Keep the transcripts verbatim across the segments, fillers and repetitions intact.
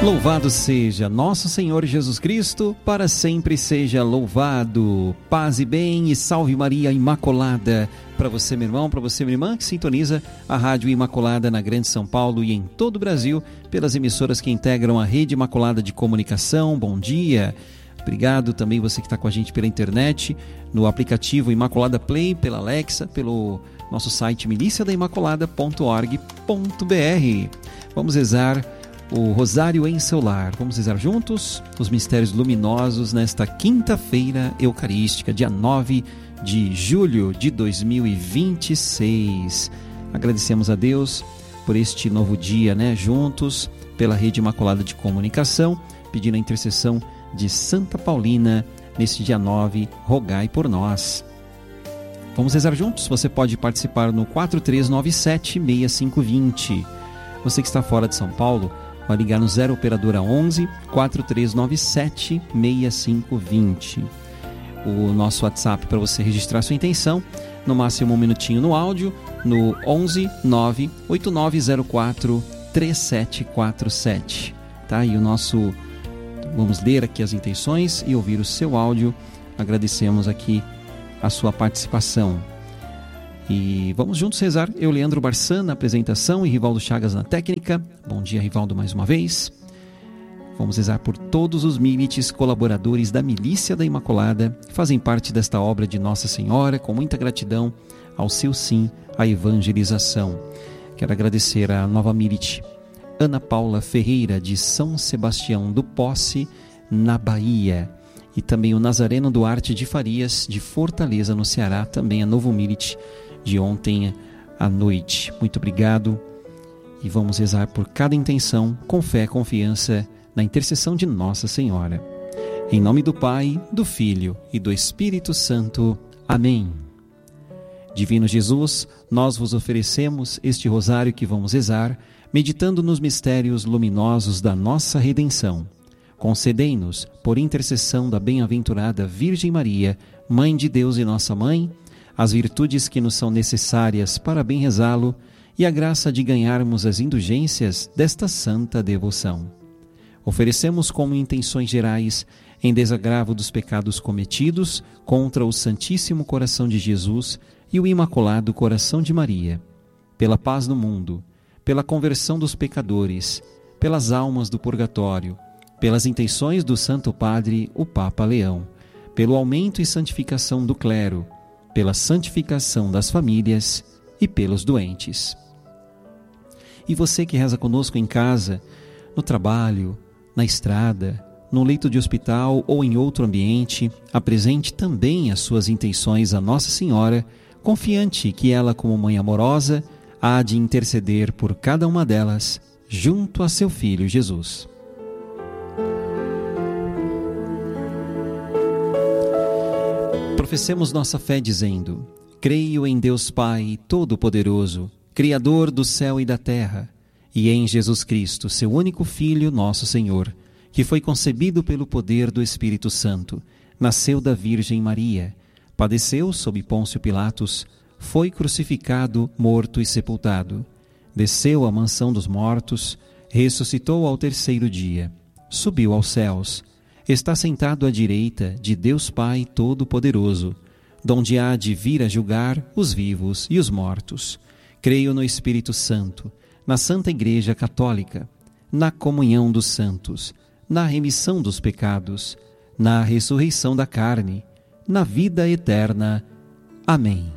Louvado seja nosso Senhor Jesus Cristo, para sempre seja louvado. Paz e bem e salve Maria Imaculada. Para você, meu irmão, para você, minha irmã, que sintoniza a Rádio Imaculada na Grande São Paulo e em todo o Brasil, pelas emissoras que integram a Rede Imaculada de Comunicação. Bom dia. Obrigado também você que está com a gente pela internet, no aplicativo Imaculada Play, pela Alexa, pelo nosso site milícia da imaculada ponto org ponto br. Vamos rezar o Rosário em seu lar. Vamos rezar juntos os mistérios luminosos nesta quinta-feira eucarística, dia nove de julho de dois mil e vinte e seis. Agradecemos a Deus por este novo dia, né? Juntos, pela Rede Imaculada de Comunicação, pedindo a intercessão de Santa Paulina neste dia nove, rogai por nós. Vamos rezar juntos? Você pode participar no quatro três nove sete, seis cinco dois zero. Você que está fora de São Paulo, vai ligar no zero operadora onze, quatro três nove sete, seis cinco dois zero. O nosso WhatsApp para você registrar sua intenção, no máximo um minutinho no áudio, no onze nove oito nove zero quatro três sete quatro sete. Tá? E o nosso, vamos ler aqui as intenções e ouvir o seu áudio. Agradecemos aqui a sua participação. E vamos juntos rezar. Eu, Leandro Barçan, na apresentação, e Rivaldo Chagas na técnica. Bom dia, Rivaldo, mais uma vez. Vamos rezar por todos os milites colaboradores da Milícia da Imaculada, que fazem parte desta obra de Nossa Senhora, com muita gratidão ao seu sim à evangelização. Quero agradecer à nova milite Ana Paula Ferreira, de São Sebastião do Posse, na Bahia. E também o Nazareno Duarte de Farias, de Fortaleza, no Ceará, também a novo milite de ontem à noite. Muito obrigado e vamos rezar por cada intenção, com fé e confiança na intercessão de Nossa Senhora. Em nome do Pai, do Filho e do Espírito Santo. Amém. Divino Jesus, nós vos oferecemos este rosário que vamos rezar, meditando nos mistérios luminosos da nossa redenção. Concedei-nos, por intercessão da bem-aventurada Virgem Maria, Mãe de Deus e nossa Mãe, as virtudes que nos são necessárias para bem rezá-lo e a graça de ganharmos as indulgências desta santa devoção. Oferecemos como intenções gerais, em desagravo dos pecados cometidos contra o Santíssimo Coração de Jesus e o Imaculado Coração de Maria, pela paz no mundo, pela conversão dos pecadores, pelas almas do purgatório, pelas intenções do Santo Padre, o Papa Leão, pelo aumento e santificação do clero, pela santificação das famílias e pelos doentes. E você que reza conosco em casa, no trabalho, na estrada, no leito de hospital ou em outro ambiente, apresente também as suas intenções à Nossa Senhora, confiante que ela, como mãe amorosa, há de interceder por cada uma delas, junto a seu Filho Jesus. Professemos nossa fé dizendo: creio em Deus Pai Todo-Poderoso, Criador do céu e da terra, e em Jesus Cristo, seu único Filho, nosso Senhor, que foi concebido pelo poder do Espírito Santo, nasceu da Virgem Maria, padeceu sob Pôncio Pilatos, foi crucificado, morto e sepultado, desceu à mansão dos mortos, ressuscitou ao terceiro dia, subiu aos céus, está sentado à direita de Deus Pai Todo-Poderoso, donde há de vir a julgar os vivos e os mortos. Creio no Espírito Santo, na Santa Igreja Católica, na comunhão dos santos, na remissão dos pecados, na ressurreição da carne, na vida eterna. Amém.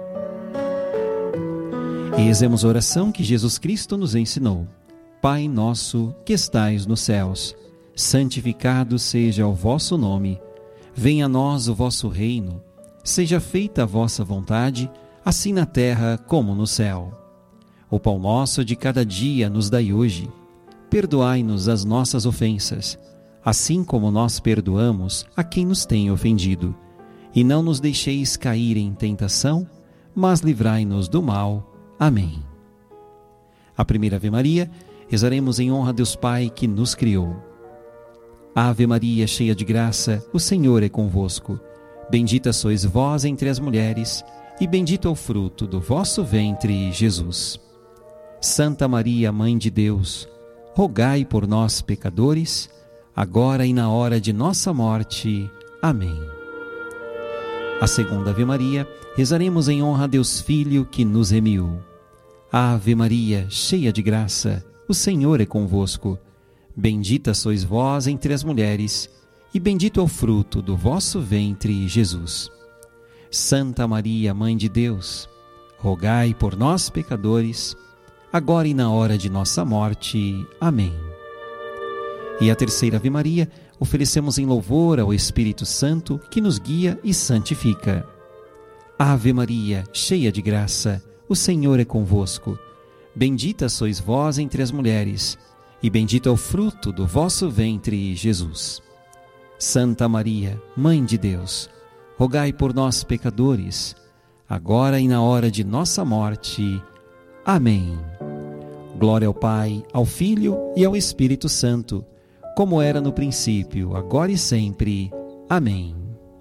E rezemos a oração que Jesus Cristo nos ensinou. Pai nosso que estais nos céus, santificado seja o vosso nome. Venha a nós o vosso reino. Seja feita a vossa vontade, assim na terra como no céu. O pão nosso de cada dia nos dai hoje. Perdoai-nos as nossas ofensas, assim como nós perdoamos a quem nos tem ofendido. E não nos deixeis cair em tentação, mas livrai-nos do mal. Amém. A primeira Ave Maria, rezaremos em honra a Deus Pai que nos criou. Ave Maria, cheia de graça, o Senhor é convosco. Bendita sois vós entre as mulheres, e bendito é o fruto do vosso ventre, Jesus. Santa Maria, Mãe de Deus, rogai por nós, pecadores, agora e na hora de nossa morte. Amém. A segunda Ave Maria, rezaremos em honra a Deus Filho que nos remiu. Ave Maria, cheia de graça, o Senhor é convosco. Bendita sois vós entre as mulheres, e bendito é o fruto do vosso ventre, Jesus. Santa Maria, Mãe de Deus, rogai por nós, pecadores, agora e na hora de nossa morte. Amém. E a terceira Ave Maria, oferecemos em louvor ao Espírito Santo, que nos guia e santifica. Ave Maria, cheia de graça, o Senhor é convosco. Bendita sois vós entre as mulheres, e bendito é o fruto do vosso ventre, Jesus. Santa Maria, Mãe de Deus, rogai por nós, pecadores, agora e na hora de nossa morte. Amém. Glória ao Pai, ao Filho e ao Espírito Santo, como era no princípio, agora e sempre. Amém.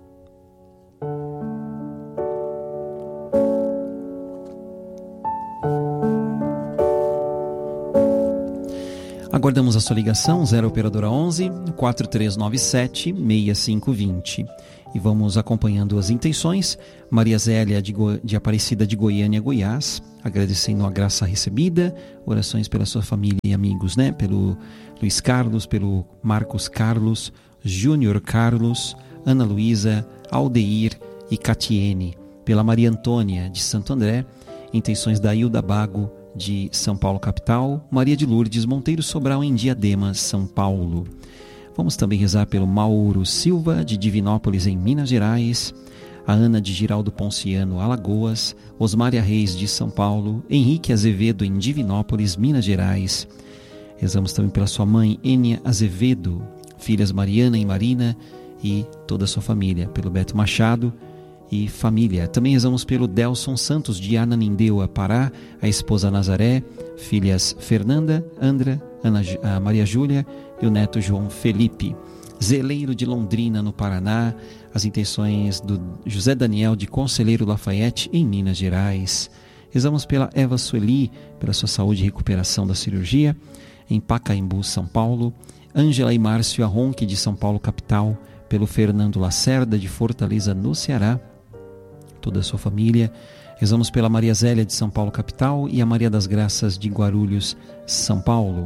Aguardamos a sua ligação, zero operadora onze, quatro três nove sete, seis cinco dois zero. E vamos acompanhando as intenções. Maria Zélia de, Go... de Aparecida de Goiânia, Goiás, agradecendo a graça recebida, orações pela sua família e amigos, né? Pelo Luiz Carlos, pelo Marcos Carlos, Júnior Carlos, Ana Luísa, Aldeir e Catiene. Pela Maria Antônia de Santo André, intenções da Hilda Bago de São Paulo capital, Maria de Lourdes Monteiro Sobral em Diadema, São Paulo. Vamos também rezar pelo Mauro Silva de Divinópolis em Minas Gerais, a Ana de Giraldo Ponciano, Alagoas, Osmária Reis de São Paulo, Henrique Azevedo em Divinópolis, Minas Gerais. Rezamos também pela sua mãe Enia Azevedo, filhas Mariana e Marina e toda a sua família, pelo Beto Machado e família. Também rezamos pelo Delson Santos de Ananindeua, Pará, a esposa Nazaré, filhas Fernanda, Andra, Ana, a Maria Júlia e o neto João Felipe. Zeleiro de Londrina, no Paraná, as intenções do José Daniel de Conselheiro Lafayette, em Minas Gerais. Rezamos pela Eva Sueli, pela sua saúde e recuperação da cirurgia, em Pacaembu, São Paulo. Ângela e Márcio Arronque, de São Paulo, capital, pelo Fernando Lacerda, de Fortaleza, no Ceará, toda a sua família. Rezamos pela Maria Zélia, de São Paulo, capital, e a Maria das Graças, de Guarulhos, São Paulo.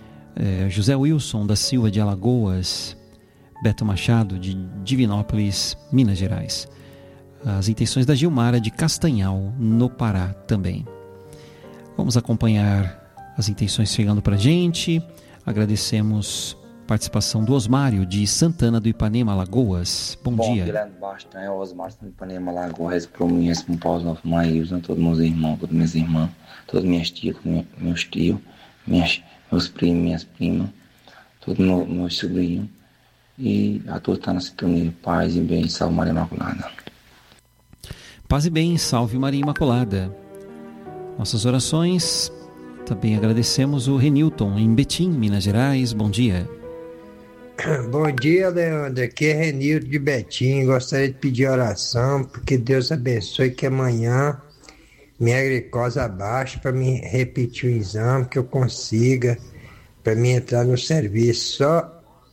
É, José Wilson da Silva, de Alagoas, Beto Machado, de Divinópolis, Minas Gerais. As intenções da Gilmara, de Castanhal, no Pará, também. Vamos acompanhar as intenções chegando para a gente. Agradecemos a participação do Osmário, de Santana do Ipanema, Alagoas. Bom, Bom dia. Grande bastante, é o Osmário do Ipanema, Alagoas. Rezo por mim, rezo por Paulo Novo Maílson, todos meus irmãos, todas minhas irmãs, todas minhas tias, meus tios, minhas, meus primos, minhas primas, todos meus, meus sobrinhos. E a todos estão na sintonia. Paz e bem, salve Maria Imaculada. Paz e bem, salve Maria Imaculada. Nossas orações, também agradecemos o Renilton, em Betim, Minas Gerais. Bom dia. Bom dia, Leandro. Aqui é Renilton de Betim. Gostaria de pedir oração, porque Deus abençoe que amanhã minha glicose abaixe para mim repetir o exame, que eu consiga, para mim entrar no serviço. Só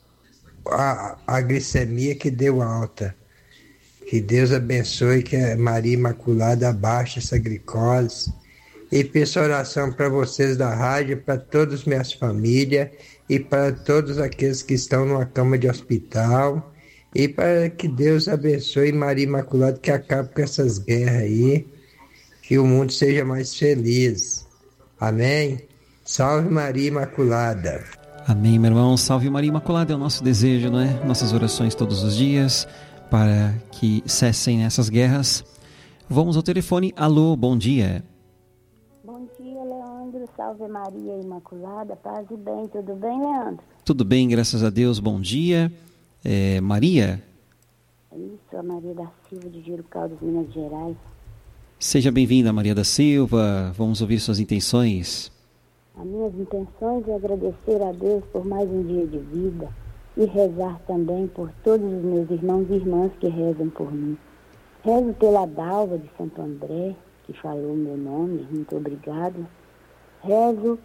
a, a glicemia que deu alta. Que Deus abençoe que a Maria Imaculada abaixe essa glicose. E peço oração para vocês da rádio, para todas as minhas famílias e para todos aqueles que estão numa cama de hospital. E para que Deus abençoe Maria Imaculada, que acabe com essas guerras aí, que o mundo seja mais feliz. Amém? Salve Maria Imaculada. Amém, meu irmão. Salve Maria Imaculada, é o nosso desejo, não é? Nossas orações todos os dias, para que cessem essas guerras. Vamos ao telefone. Alô, bom dia. Bom dia, Leandro. Salve Maria Imaculada. Paz e bem. Tudo bem, Leandro? Tudo bem, graças a Deus. Bom dia. É, Maria? Isso, a Maria da Silva, de Giro Caldas, Minas Gerais. Seja bem-vinda, Maria da Silva. Vamos ouvir suas intenções. As minhas intenções é agradecer a Deus por mais um dia de vida e rezar também por todos os meus irmãos e irmãs que rezam por mim. Rezo pela Dalva de Santo André, que falou meu nome, muito obrigado. Rezo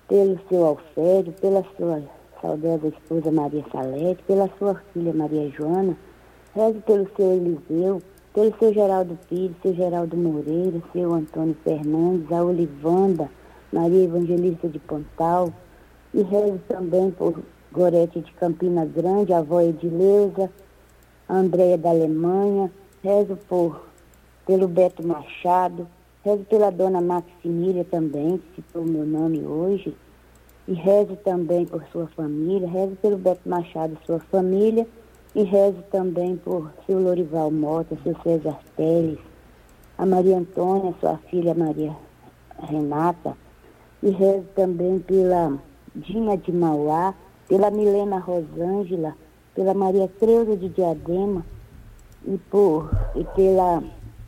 pelo seu Alfério, pela sua saudosa esposa Maria Salete, pela sua filha Maria Joana. Rezo pelo seu Eliseu, pelo seu Geraldo Pires, seu Geraldo Moreira, seu Antônio Fernandes, a Olivanda, Maria Evangelista de Pontal. E rezo também por Gorete de Campina Grande, a avó Edileuza, a Andréia da Alemanha. Rezo por, pelo Beto Machado. Rezo pela dona Maximília também, que citou o meu nome hoje. E rezo também por sua família. Rezo pelo Beto Machado e sua família. E rezo também por seu Lorival Mota, seu César Teles, a Maria Antônia, sua filha Maria Renata. E rezo também pela Dina de Mauá, pela Milena Rosângela, pela Maria Creuza de Diadema e por, e pela,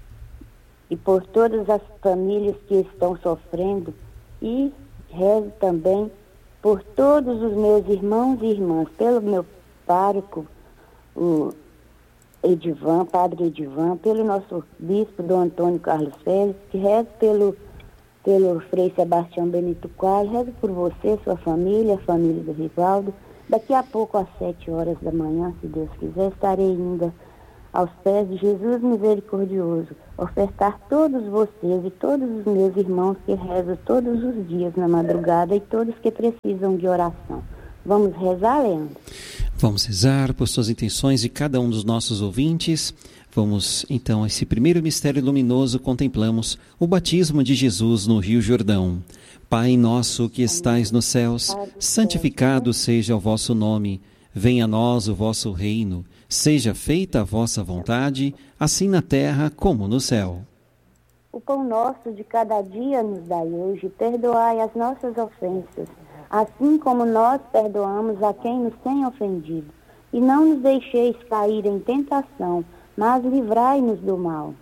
e por todas as famílias que estão sofrendo. E rezo também por todos os meus irmãos e irmãs, pelo meu pároco, o Edivan, Padre Edivan, pelo nosso bispo, Dom Antônio Carlos Félix, que rezo pelo, pelo Frei Sebastião Benito Coelho, rezo por você, sua família, a família do Rivaldo. Daqui a pouco, às sete horas da manhã, se Deus quiser, estarei indo aos pés de Jesus misericordioso, ofertar todos vocês e todos os meus irmãos que rezam todos os dias na madrugada e todos que precisam de oração. Vamos rezar, Leandro? Vamos rezar por suas intenções de cada um dos nossos ouvintes. Vamos, então, a esse primeiro mistério luminoso, contemplamos o batismo de Jesus no Rio Jordão. Pai nosso que estais nos céus, santificado seja o vosso nome. Venha a nós o vosso reino. Seja feita a vossa vontade, assim na terra como no céu. O pão nosso de cada dia nos dai hoje. Perdoai as nossas ofensas, assim como nós perdoamos a quem nos tem ofendido. E não nos deixeis cair em tentação, mas livrai-nos do mal.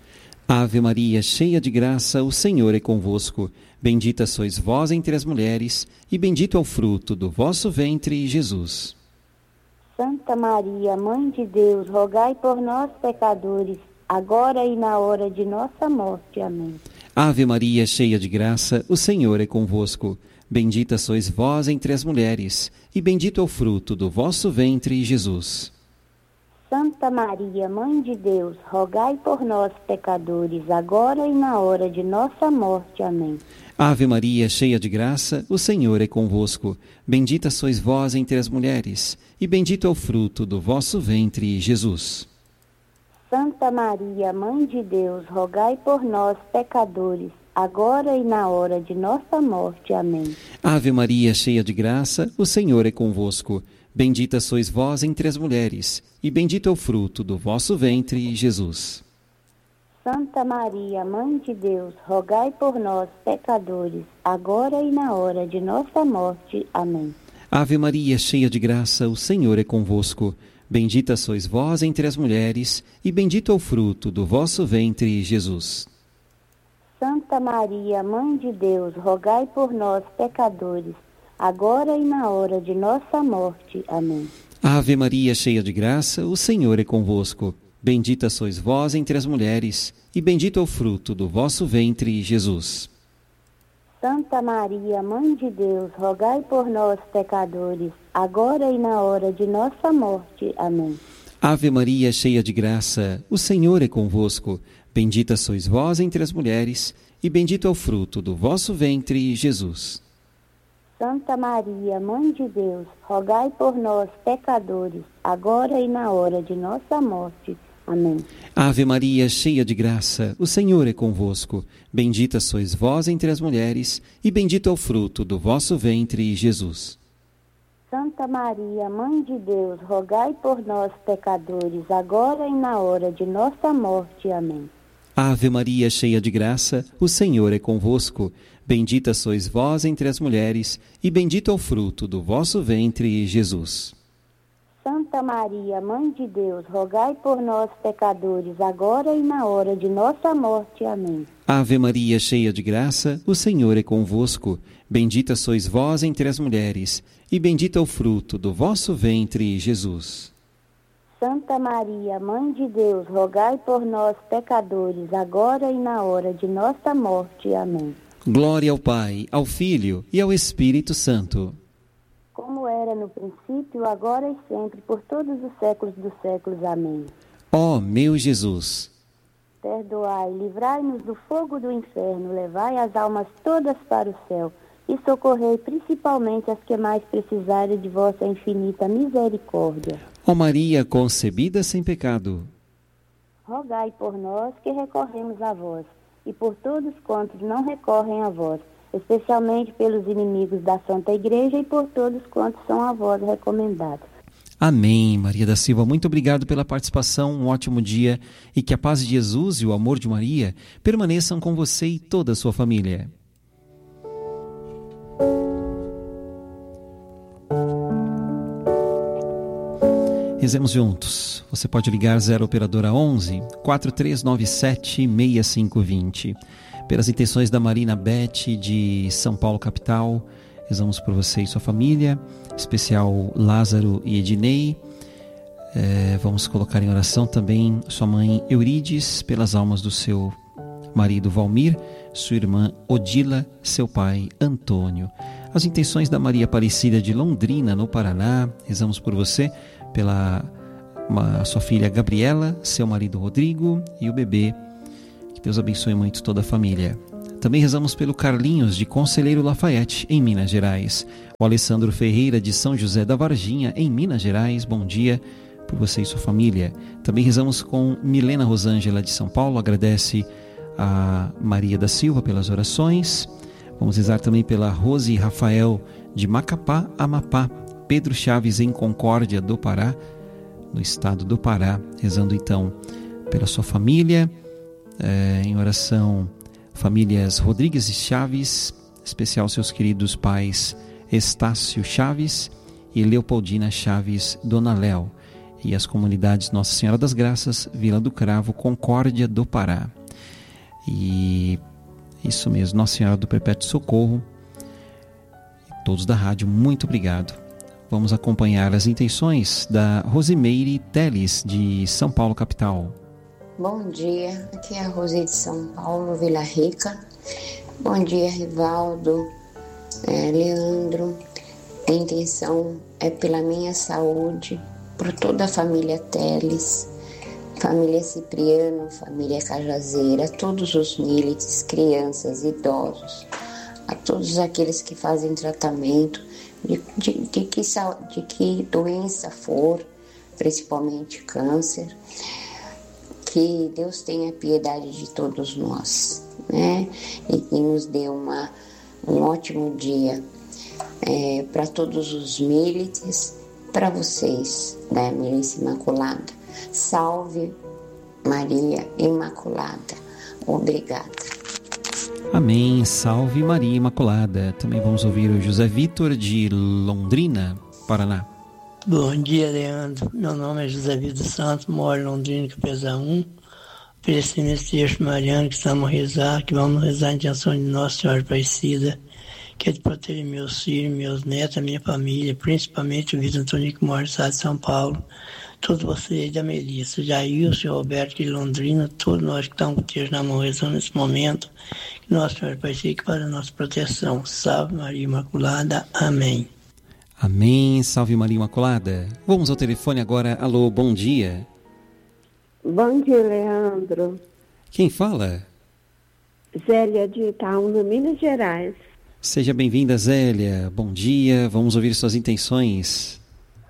Ave Maria, cheia de graça, o Senhor é convosco. Bendita sois vós entre as mulheres, e bendito é o fruto do vosso ventre, Jesus. Santa Maria, Mãe de Deus, rogai por nós, pecadores, agora e na hora de nossa morte. Amém. Ave Maria, cheia de graça, o Senhor é convosco. Bendita sois vós entre as mulheres, e bendito é o fruto do vosso ventre, Jesus. Santa Maria, Mãe de Deus, rogai por nós, pecadores, agora e na hora de nossa morte. Amém. Ave Maria, cheia de graça, o Senhor é convosco. Bendita sois vós entre as mulheres, e bendito é o fruto do vosso ventre, Jesus. Santa Maria, Mãe de Deus, rogai por nós, pecadores, agora e na hora de nossa morte. Amém. Ave Maria, cheia de graça, o Senhor é convosco. Bendita sois vós entre as mulheres, e bendito é o fruto do vosso ventre, Jesus. Santa Maria, Mãe de Deus, rogai por nós, pecadores, agora e na hora de nossa morte. Amém. Ave Maria, cheia de graça, o Senhor é convosco. Bendita sois vós entre as mulheres, e bendito é o fruto do vosso ventre, Jesus. Santa Maria, Mãe de Deus, rogai por nós, pecadores, agora e na hora de nossa morte. Amém. Ave Maria, cheia de graça, o Senhor é convosco. Bendita sois vós entre as mulheres, e bendito é o fruto do vosso ventre, Jesus. Santa Maria, Mãe de Deus, rogai por nós, pecadores, agora e na hora de nossa morte. Amém. Ave Maria, cheia de graça, o Senhor é convosco. Bendita sois vós entre as mulheres, e bendito é o fruto do vosso ventre, Jesus. Santa Maria, Mãe de Deus, rogai por nós, pecadores, agora e na hora de nossa morte. Amém. Ave Maria, cheia de graça, o Senhor é convosco. Bendita sois vós entre as mulheres, e bendito é o fruto do vosso ventre, Jesus. Santa Maria, Mãe de Deus, rogai por nós, pecadores, agora e na hora de nossa morte. Amém. Ave Maria, cheia de graça, o Senhor é convosco. Bendita sois vós entre as mulheres, e bendito é o fruto do vosso ventre, Jesus. Santa Maria, Mãe de Deus, rogai por nós, pecadores, agora e na hora de nossa morte. Amém. Ave Maria, cheia de graça, o Senhor é convosco. Bendita sois vós entre as mulheres, e bendito é o fruto do vosso ventre, Jesus. Santa Maria, Mãe de Deus, rogai por nós, pecadores, agora e na hora de nossa morte. Amém. Glória ao Pai, ao Filho e ao Espírito Santo. Como era no princípio, agora e sempre, por todos os séculos dos séculos. Amém. Ó meu Jesus, perdoai, livrai-nos do fogo do inferno, levai as almas todas para o céu e socorrei principalmente as que mais precisarem de vossa infinita misericórdia. ó Maria concebida sem pecado, rogai por nós que recorremos a vós, e por todos quantos não recorrem a vós, especialmente pelos inimigos da Santa Igreja e por todos quantos são a vós recomendados. Amém. Maria da Silva, muito obrigado pela participação, um ótimo dia e que a paz de Jesus e o amor de Maria permaneçam com você e toda a sua família. Rezemos juntos. Você pode ligar zero operadora onze, quatro três nove sete, seis cinco dois zero. Pelas intenções da Marina Beth de São Paulo capital, rezamos por você e sua família, especial Lázaro e Ednei. É, vamos colocar em oração também sua mãe Eurides, pelas almas do seu marido Valmir, sua irmã Odila, seu pai Antônio. As intenções da Maria Aparecida de Londrina, no Paraná, rezamos por você, pela uma, sua filha Gabriela, seu marido Rodrigo e o bebê. Que Deus abençoe muito toda a família. Também rezamos pelo Carlinhos de Conselheiro Lafayette, em Minas Gerais. O Alessandro Ferreira de São José da Varginha, em Minas Gerais. Bom dia por você e sua família. Também rezamos com Milena Rosângela de São Paulo. Agradece a Maria da Silva pelas orações. Vamos rezar também pela Rose Rafael de Macapá, Amapá. Pedro Chaves em Concórdia do Pará, no estado do Pará, rezando então pela sua família, é, em oração, famílias Rodrigues e Chaves, especial seus queridos pais Estácio Chaves e Leopoldina Chaves Dona Léo, e as comunidades Nossa Senhora das Graças, Vila do Cravo, Concórdia do Pará. E isso mesmo, Nossa Senhora do Perpétuo Socorro. E todos da rádio, muito obrigado. Vamos acompanhar as intenções da Rosimeire Teles, de São Paulo, capital. Bom dia, aqui é a Rose de São Paulo, Vila Rica. Bom dia, Rivaldo, é, Leandro. A intenção é pela minha saúde, por toda a família Teles, família Cipriano, família Cajazeira, todos os milites, crianças, idosos, a todos aqueles que fazem tratamento, De, de, de, que, de que doença for, principalmente câncer, que Deus tenha piedade de todos nós, né? E que nos dê uma, um ótimo dia é, para todos os milites, para vocês da Milícia Imaculada. Salve Maria Imaculada. Obrigada. Amém, salve Maria Imaculada. Também vamos ouvir o José Vitor de Londrina, Paraná. Bom dia, Leandro. Meu nome é José Vitor Santos, moro em Londrina, Capesa um. Oferecendo esse texto mariano que estamos a rezar, que vamos rezar a intenção de Nossa Senhora Aparecida, que é de proteger meus filhos, meus netos, a minha família, principalmente o Vitor Antônio que mora no estado de São Paulo, todos vocês da Melissa, Jair, o senhor Roberto de Londrina, todos nós que estamos com o texto na mão rezando nesse momento, que Nossa Senhora Aparecida para a nossa proteção. Salve Maria Imaculada. Amém. Amém, salve Maria Imaculada. Vamos ao telefone agora. Alô, bom dia. Bom dia, Leandro. Quem fala? Zélia de Itaúna, Minas Gerais. Seja bem-vinda, Zélia. Bom dia, vamos ouvir suas intenções.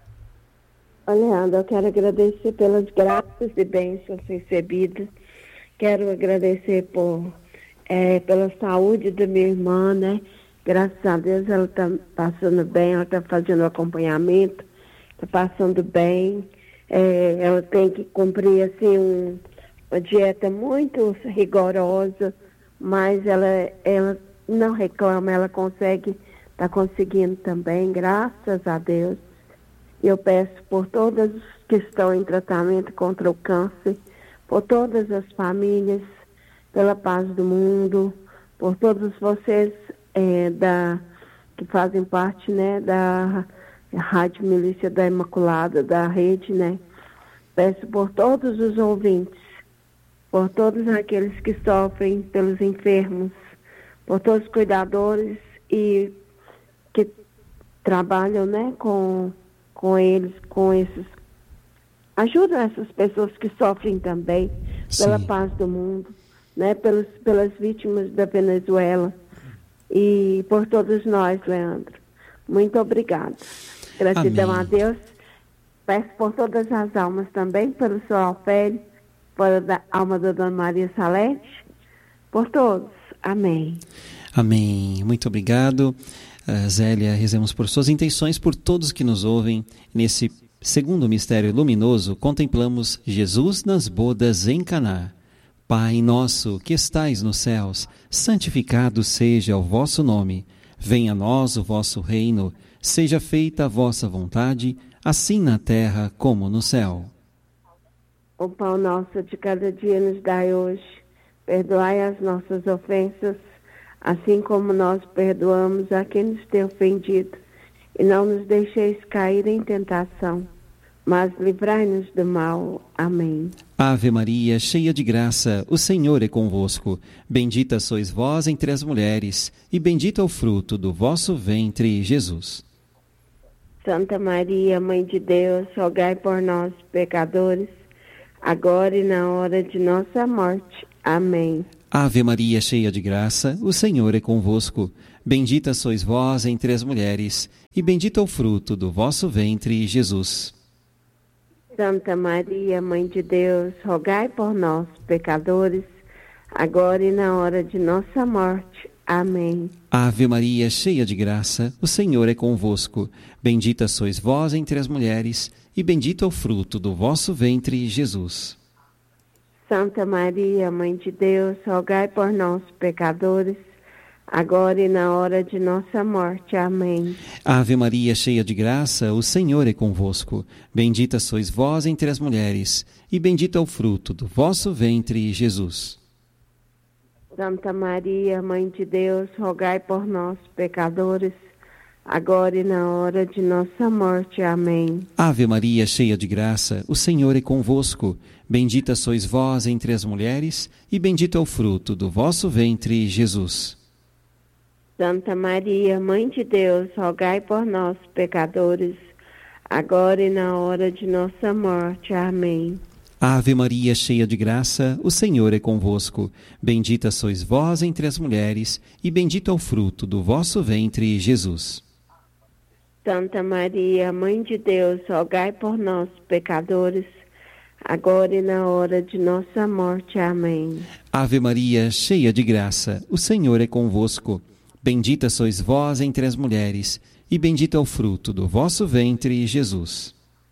Ô, Leandro, eu quero agradecer pelas graças e bênçãos recebidas. Quero agradecer por, é, pela saúde da minha irmã, né? Graças a Deus ela está passando bem, ela está fazendo acompanhamento, está passando bem. É, ela tem que cumprir assim, um, uma dieta muito rigorosa, mas ela, ela não reclama, ela consegue, está conseguindo também, graças a Deus. Eu peço por todas que estão em tratamento contra o câncer, por todas as famílias, pela paz do mundo, por todos vocês é, da, que fazem parte, né, da Rádio Milícia da Imaculada, da rede, né? Peço por todos os ouvintes, por todos aqueles que sofrem, pelos enfermos, por todos os cuidadores e que trabalham, né, com, com eles, com esses, ajudam essas pessoas que sofrem também, Sim. pela paz do mundo, né, pelos, pelas vítimas da Venezuela e por todos nós, Leandro. Muito obrigada. Gratidão Amém. A Deus. Peço por todas as almas também, pelo seu Alfélio, pela alma da Dona Maria Salete, por todos. Amém. Amém. Muito obrigado. Uh, Zélia, rezemos por suas intenções, por todos que nos ouvem. Nesse segundo mistério luminoso, contemplamos Jesus nas bodas em Caná. Pai nosso, que estais nos céus, santificado seja o vosso nome. Venha a nós o vosso reino. Seja feita a vossa vontade, assim na terra como no céu. O pão nosso de cada dia nos dai hoje. Perdoai as nossas ofensas, assim como nós perdoamos a quem nos tem ofendido. E não nos deixeis cair em tentação, mas livrai-nos do mal. Amém. Ave Maria, cheia de graça, o Senhor é convosco. Bendita sois vós entre as mulheres, e bendito é o fruto do vosso ventre, Jesus. Santa Maria, Mãe de Deus, rogai por nós, pecadores, agora e na hora de nossa morte. Amém. Ave Maria, cheia de graça, o Senhor é convosco. Bendita sois vós entre as mulheres, e bendito é o fruto do vosso ventre, Jesus. Santa Maria, Mãe de Deus, rogai por nós, pecadores, agora e na hora de nossa morte. Amém. Ave Maria, cheia de graça, o Senhor é convosco. Bendita sois vós entre as mulheres, e bendito é o fruto do vosso ventre, Jesus. Santa Maria, Mãe de Deus, rogai por nós, pecadores, agora e na hora de nossa morte. Amém. Ave Maria, cheia de graça, o Senhor é convosco. Bendita sois vós entre as mulheres, e bendito é o fruto do vosso ventre, Jesus. Santa Maria, Mãe de Deus, rogai por nós, pecadores, agora e na hora de nossa morte. Amém. Ave Maria, cheia de graça, o Senhor é convosco. Bendita sois vós entre as mulheres, e bendito é o fruto do vosso ventre, Jesus. Santa Maria, Mãe de Deus, rogai por nós, pecadores, agora e na hora de nossa morte. Amém. Ave Maria, cheia de graça, o Senhor é convosco. Bendita sois vós entre as mulheres, e bendito é o fruto do vosso ventre, Jesus. Santa Maria, Mãe de Deus, rogai por nós, pecadores, agora e na hora de nossa morte. Amém. Ave Maria, cheia de graça, o Senhor é convosco. Bendita sois vós entre as mulheres, e bendito é o fruto do vosso ventre, Jesus.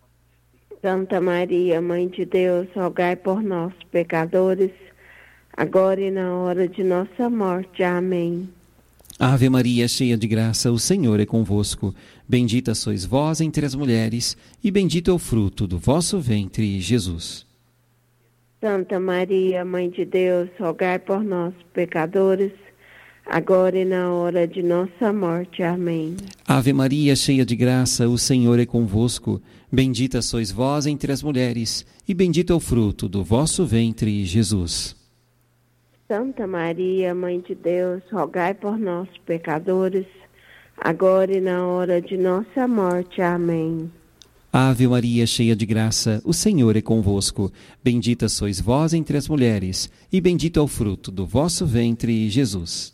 Santa Maria, Mãe de Deus, rogai por nós, pecadores, agora e na hora de nossa morte. Amém. Ave Maria, cheia de graça, o Senhor é convosco. Bendita sois vós entre as mulheres, e bendito é o fruto do vosso ventre, Jesus. Santa Maria, Mãe de Deus, rogai por nós, pecadores, agora e na hora de nossa morte. Amém. Ave Maria, cheia de graça, o Senhor é convosco. Bendita sois vós entre as mulheres, e bendito é o fruto do vosso ventre, Jesus. Santa Maria, Mãe de Deus, rogai por nós, pecadores, agora e na hora de nossa morte. Amém. Ave Maria, cheia de graça, o Senhor é convosco. Bendita sois vós entre as mulheres, e bendito é o fruto do vosso ventre, Jesus.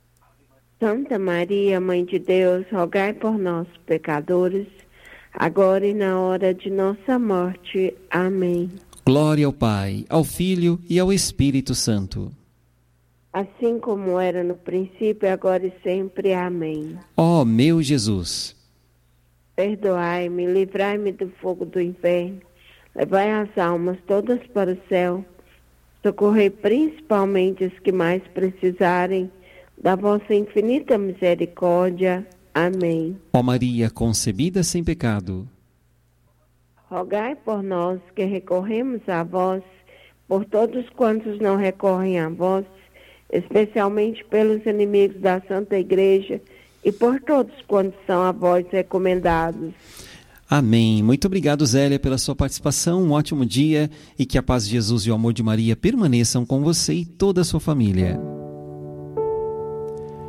Santa Maria, Mãe de Deus, rogai por nós, pecadores, agora e na hora de nossa morte. Amém. Glória ao Pai, ao Filho e ao Espírito Santo. Assim como era no princípio, agora e sempre. Amém. Ó meu Jesus, perdoai-me, livrai-me do fogo do inferno, levai as almas todas para o céu, socorrei principalmente os que mais precisarem da vossa infinita misericórdia. Amém. Ó Maria concebida sem pecado, rogai por nós que recorremos a vós, por todos quantos não recorrem a vós, especialmente pelos inimigos da Santa Igreja e por todos quantos são a vós recomendados. Amém. Muito obrigado, Zélia, pela sua participação. Um ótimo dia e que a paz de Jesus e o amor de Maria permaneçam com você e toda a sua família.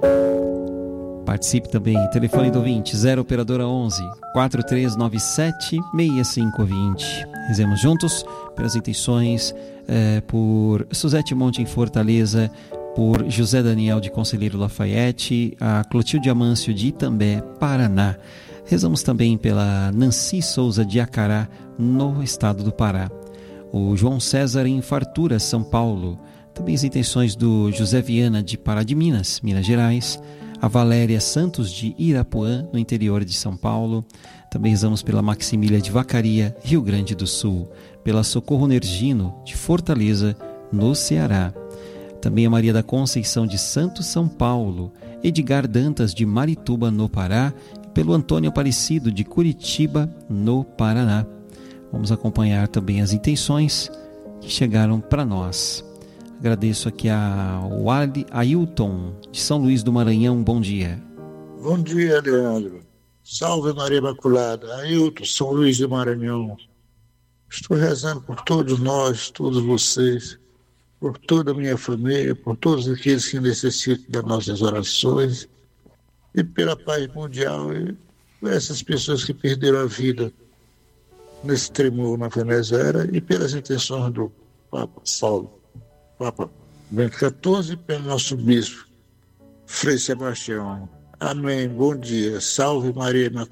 Participe também, telefone do ouvinte, zero operadora onze, quatro três nove sete, seis cinco dois zero. Rezemos juntos pelas intenções eh, por Suzete Monte em Fortaleza, por José Daniel de Conselheiro Lafayette, a Clotilde Amâncio de Itambé, Paraná. Rezamos também pela Nancy Souza de Acará, no estado do Pará. O João César em Fartura, São Paulo. Também as intenções do José Viana de Pará de Minas, Minas Gerais. A Valéria Santos de Irapuã, no interior de São Paulo. Também rezamos pela Maximília de Vacaria, Rio Grande do Sul. Pela Socorro Nergino de Fortaleza, no Ceará. Também a Maria da Conceição de Santo São Paulo. Edgar Dantas de Marituba, no Pará. E pelo Antônio Aparecido de Curitiba, no Paraná. Vamos acompanhar também as intenções que chegaram para nós. Agradeço aqui ao Ailton de São Luís do Maranhão. Bom dia. Bom dia, Leandro. Salve Maria Imaculada. Ailton, São Luís do Maranhão. Estou rezando por todos nós, todos vocês, por toda a minha família, por todos aqueles que necessitam das nossas orações e pela paz mundial e por essas pessoas que perderam a vida nesse tremor na Venezuela e pelas intenções do Papa Saulo. Papa Bento quatorze, pelo nosso bispo, Frei Sebastião. Amém. Bom dia. Salve Maria Imaculada.